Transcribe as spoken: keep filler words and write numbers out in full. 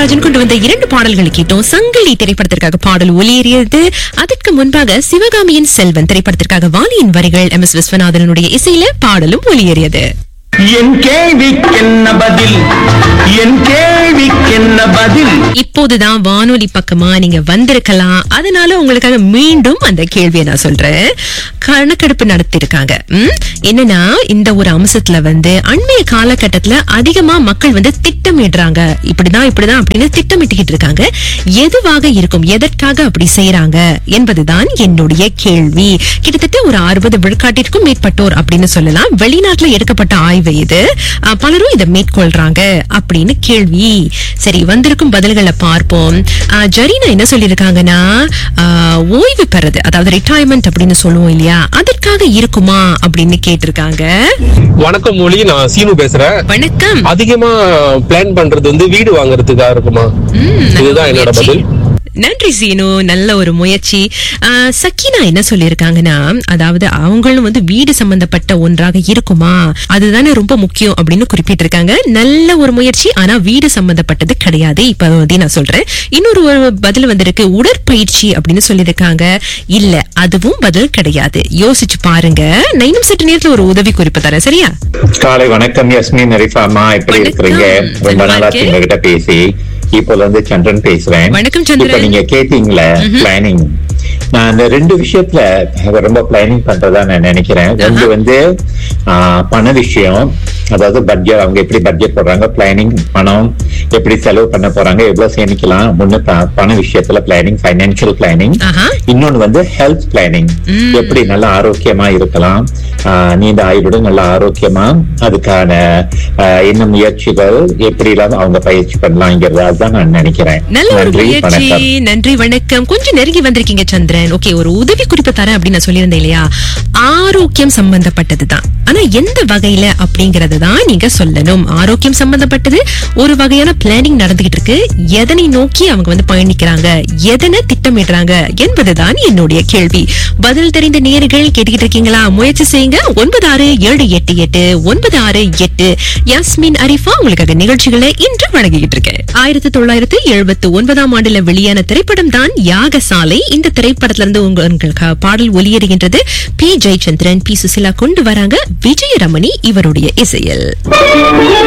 சவுந்தரராஜன் கொண்டு வந்த இரண்டு பாடல்களை கேட்டோம். சங்கிலி திரைப்படத்திற்காக பாடல் ஒலியேறியது. அதற்கு முன்பாக சிவகாமியின் செல்வன் திரைப்படத்திற்காக வாலியின் வரிகள் எம் எஸ் விஸ்வநாதனுடைய இசையில பாடலும் ஒலியேறியது. என் கேள்விக்கென்ன பதில், என் கேள்விக்கென்ன பதில். இப்போதுதான் வானொலி பக்கமா நீங்க வந்திருக்கலாம். அதனால உங்களுக்காக மீண்டும் அந்த கேள்வியை நான் சொல்றேன். கணக்கெடுப்பு நடத்திருக்காங்க. என்னன்னா, இந்த ஒரு அம்சத்துல வந்து அண்மைய காலகட்டத்துல அதிகமா மக்கள் வந்து திட்டமிடுறாங்க. இப்படிதான் இப்படிதான் அப்படின்னு திட்டமிட்டுக்கிட்டு இருக்காங்க. எதுவாக இருக்கும், எதற்காக அப்படி செய்யறாங்க என்பதுதான் என்னுடைய கேள்வி. கிட்டத்தட்ட ஒரு அறுபது விழுக்காட்டிற்கும் மேற்பட்டோர் அப்படின்னு சொல்லலாம். வெளிநாட்டுல எடுக்கப்பட்ட ஆய்வு இது. பலரும் இதை மேற்கொள்றாங்க அப்படின்னு கேள்வி. சரி, வந்திருக்கும் பதில்களை பார்ப்போம். ஜரீனா என்ன சொல்லிருக்காங்கன்னா, ஓய்வு பெறது, அதாவது ரிட்டையர்மெண்ட் அப்படின்னு சொல்லுவோம் இல்லையா, அதற்காக இருக்குமா அப்படின்னு கேட்டிருக்காங்க. வணக்கம் மொழி, நான் சீனு பேசுறேன். வணக்கம். அதிகமா பிளான் பண்றது வந்து வீடு வாங்குறதுக்காக இருக்குமா? இதுதான் என்னோட பதில். நன்றி சீனு, நல்ல ஒரு முயற்சி. சக்கீனா என்ன சொல்லிருக்காங்கன்னா, அதாவது அவங்களும் வந்து வீடு சம்பந்தப்பட்ட ஒன்றாக இருக்குமா, அதுதானே ரொம்ப முக்கியம் அப்படின்னு குறிப்பிட்டிருக்காங்க. நல்ல ஒரு முயற்சி. ஆனா வீடு சம்பந்தப்பட்டது கிடையாது. இப்ப வந்து நான் சொல்றேன். இன்னொரு ஒரு பதில் வந்திருக்கு, உடற்பயிற்சி அப்படின்னு சொல்லியிருக்காங்க. இல்ல, அதுவும் பதில் கிடையாது. யோசிச்சு பாருங்க. நான் இன்னும் சற்று நேரத்துல ஒரு உதவி குறிப்பு தரேன், சரியா? காலை வணக்கம் யஸ்மின் அரிஃபாமா, எப்படி இருக்கிறீங்க? ரொம்ப நாளா உங்ககிட்ட பேசி. இப்போ வந்து சந்திரன் பேசுறேன். வணக்கம் சந்திரன். இப்ப நீங்க கேட்டீங்களா பிளானிங், நான் இந்த ரெண்டு விஷயத்துல ரொம்ப பிளானிங் பண்றதா நான் நினைக்கிறேன். ஒன்று வந்து பண விஷயம், அதாவது பட்ஜெட், அவங்க எப்படி பட்ஜெட் போடுறாங்க, பிளானிங், பணம் எப்படி செலவு பண்ண போறாங்க, எவ்வளவு சேமிக்கலாம், முன்னு பண விஷயத்துல பிளானிங், பைனான்சியல் பிளானிங். இன்னொன்னு வந்து ஹெல்த் பிளானிங், எப்படி நல்லா ஆரோக்கியமா இருக்கலாம், நீண்ட ஆயுளுடன் நல்லா ஆரோக்கியமா, அதுக்கான என்ன முயற்சிகள் எப்படி எல்லாம் அவங்க பயிற்சி பண்ணலாம்ங்கிறதா தான் நான் நினைக்கிறேன். நல்ல ஒரு முயற்சி. நன்றி, வணக்கம். கொஞ்சம் நெருங்கி வந்திருக்கீங்க சந்திரன். ஓகே, ஒரு உதவி குறிப்பு தரேன் அப்படின்னு நான் சொல்லியிருந்தேன் இல்லையா, ஆரோக்கியம் சம்பந்தப்பட்டதுதான். ஆனா எந்த வகையில அப்படிங்கறது தான் நீங்க சொல்லணும். ஆரோக்கியம் சம்பந்தப்பட்டது ஒரு வகையான பிளானிங் நடந்துகிட்டு இருக்கு. எதனை நோக்கி அவங்க வந்து பயணிக்கிறாங்க, எதனை திட்டமிடுறாங்க என்பதுதான் என்னுடைய கேள்வி. பதில் தெரிந்த நேயர்கள் கேட்டுக்கிட்டு இருக்கீங்களா? முயற்சி செய்யுங்க. ஒன்பது ஆறு ஏழு எட்டு எட்டு ஒன்பது ஆறு எட்டு. யஸ்மின் அரிஃபா உங்களுக்காக நிகழ்ச்சிகளை இன்று வழங்கிக்கிட்டு இருக்கேன். ஆயிரத்தி தொள்ளாயிரத்தி எழுபத்தி ஒன்பதாம் ஆண்டுல வெளியான திரைப்படம் தான் யாகசாலை. இந்த திரைப்படத்துல இருந்து உங்களுக்கு பாடல் ஒலியேறுகின்றது. பி ஜெயச்சந்திரன், பி சுசிலா கொண்டு வராங்க. விஜயரமணி இவருடைய இசையில்.